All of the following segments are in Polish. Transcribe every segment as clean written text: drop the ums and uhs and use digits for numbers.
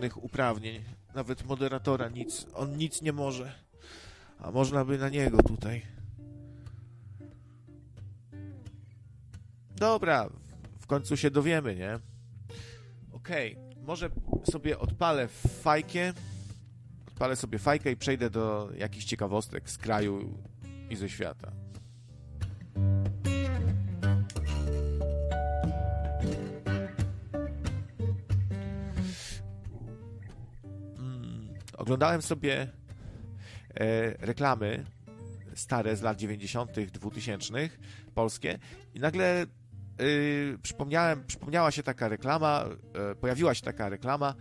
żadnych uprawnień. Nawet moderatora nic. On nic nie może. A można by na niego tutaj. Dobra, w końcu się dowiemy, nie? Okej, może sobie odpalę fajkę i przejdę do jakichś ciekawostek z kraju i ze świata. Oglądałem sobie reklamy stare z lat 90., 2000 polskie i nagle pojawiła się taka reklama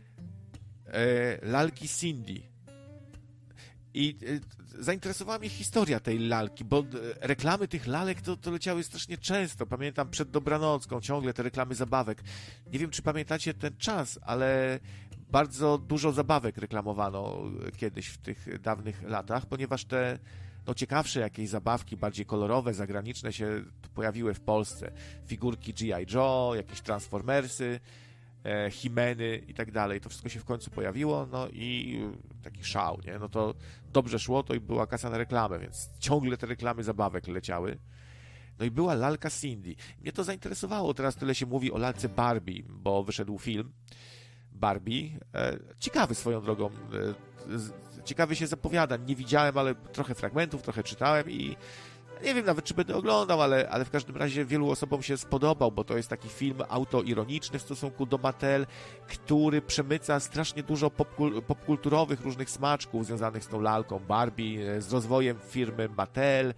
lalki Cindy. I zainteresowała mnie historia tej lalki, bo reklamy tych lalek to leciały strasznie często. Pamiętam przed dobranocką ciągle te reklamy zabawek. Nie wiem, czy pamiętacie ten czas, ale bardzo dużo zabawek reklamowano kiedyś w tych dawnych latach, ponieważ te ciekawsze jakieś zabawki, bardziej kolorowe, zagraniczne się pojawiły w Polsce. Figurki G.I. Joe, jakieś Transformersy, He-Many i tak dalej. To wszystko się w końcu pojawiło, no i taki szał, nie? No to dobrze szło, to i była kasa na reklamę, więc ciągle te reklamy zabawek leciały. No i była lalka Cindy. Mnie to zainteresowało. Teraz tyle się mówi o lalce Barbie, bo wyszedł film Barbie. Ciekawy swoją drogą. Ciekawy się zapowiada. Nie widziałem, ale trochę fragmentów, trochę czytałem i nie wiem nawet, czy będę oglądał, ale w każdym razie wielu osobom się spodobał, bo to jest taki film autoironiczny w stosunku do Mattel, który przemyca strasznie dużo popkulturowych różnych smaczków związanych z tą lalką Barbie, z rozwojem firmy Mattel,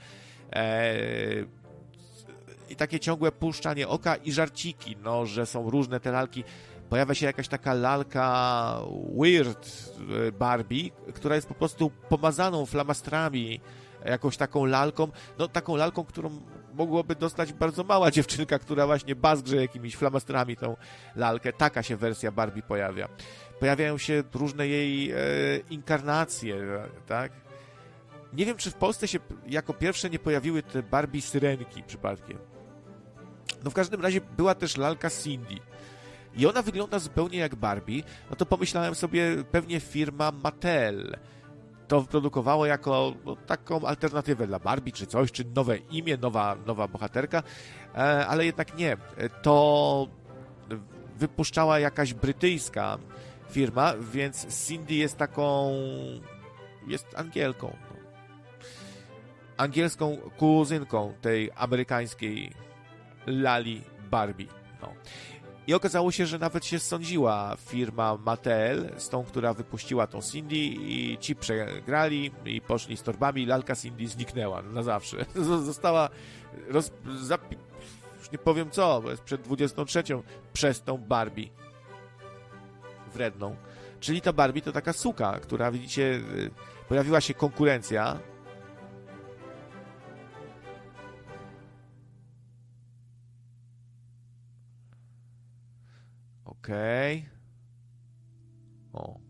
i takie ciągłe puszczanie oka i żarciki, no, że są różne te lalki. Pojawia się jakaś taka lalka Weird Barbie, która jest po prostu pomazaną flamastrami, jakąś taką lalką, no taką lalką, którą mogłoby dostać bardzo mała dziewczynka, która właśnie bazgrze jakimiś flamastrami tą lalkę. Taka się wersja Barbie pojawia. Pojawiają się różne jej inkarnacje, tak? Nie wiem, czy w Polsce się jako pierwsze nie pojawiły te Barbie syrenki przypadkiem. No w każdym razie była też lalka Cindy. I ona wygląda zupełnie jak Barbie, no to pomyślałem sobie, pewnie firma Mattel to wyprodukowało jako taką alternatywę dla Barbie, czy coś, czy nowe imię, nowa bohaterka, ale jednak nie. To wypuszczała jakaś brytyjska firma, więc Cindy jest jest Angielką. Angielską kuzynką tej amerykańskiej lali Barbie. No. I okazało się, że nawet się sądziła firma Mattel z tą, która wypuściła tą Cindy i ci przegrali i poszli z torbami. Lalka Cindy zniknęła na zawsze. Została już nie powiem co, bo jest przed 23 przez tą Barbie wredną. Czyli ta Barbie to taka suka, która, widzicie, pojawiła się konkurencja. Okej. O.